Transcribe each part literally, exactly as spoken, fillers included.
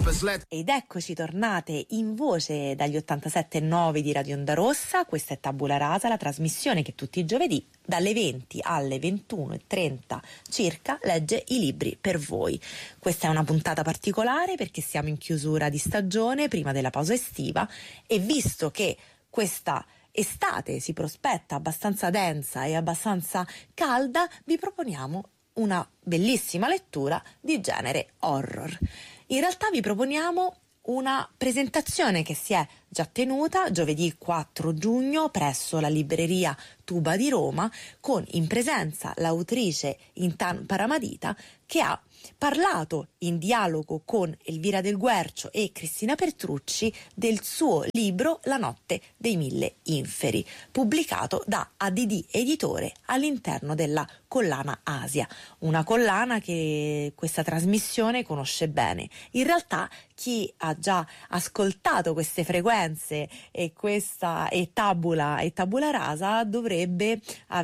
Ed eccoci tornate in voce dagli ottantasette virgola nove di Radio Onda Rossa. Questa è Tabula Rasa, la trasmissione che tutti i giovedì dalle venti alle ventuno e trenta circa legge i libri per voi. Questa è una puntata particolare perché siamo in chiusura di stagione prima della pausa estiva e visto che questa estate si prospetta abbastanza densa e abbastanza calda, vi proponiamo una bellissima lettura di genere horror. In realtà vi proponiamo una presentazione che si è già tenuta giovedì quattro giugno presso la libreria Tuba di Roma, con in presenza l'autrice Intan Paramadita, che ha parlato in dialogo con Elvira Del Guercio e Cristina Petrucci del suo libro La notte dei mille inferi, pubblicato da A D D Editore all'interno della collana Asia, una collana che questa trasmissione conosce bene. In realtà chi ha già ascoltato queste frequenze e questa e tabula e tabula rasa dovrebbe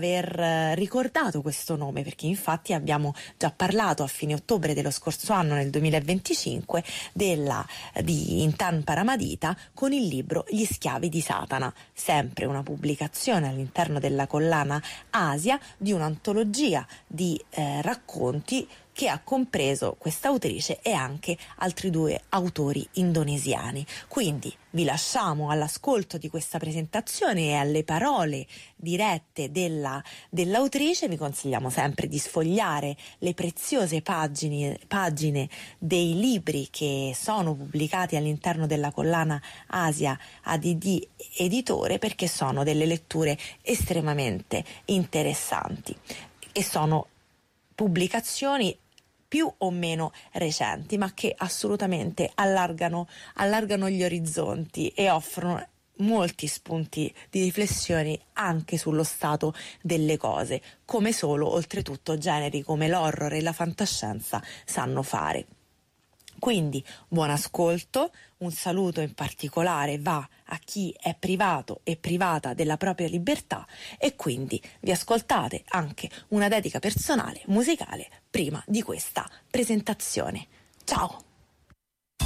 aver ricordato questo nome, perché infatti abbiamo già parlato a fine ottobre dello scorso anno, nel duemilaventicinque, della di Intan Paramadita con il libro Gli schiavi di Satana, sempre una pubblicazione all'interno della collana Asia di un'antologia di eh, racconti che ha compreso questa autrice e anche altri due autori indonesiani. Quindi vi lasciamo all'ascolto di questa presentazione e alle parole dirette della, dell'autrice. Vi consigliamo sempre di sfogliare le preziose pagine, pagine dei libri che sono pubblicati all'interno della collana Asia A D D Editore, perché sono delle letture estremamente interessanti e sono pubblicazioni più o meno recenti, ma che assolutamente allargano, allargano gli orizzonti e offrono molti spunti di riflessioni anche sullo stato delle cose, come solo oltretutto generi come l'horror e la fantascienza sanno fare. Quindi buon ascolto, un saluto in particolare va a chi è privato e privata della propria libertà e quindi vi ascoltate anche una dedica personale musicale prima di questa presentazione. Ciao!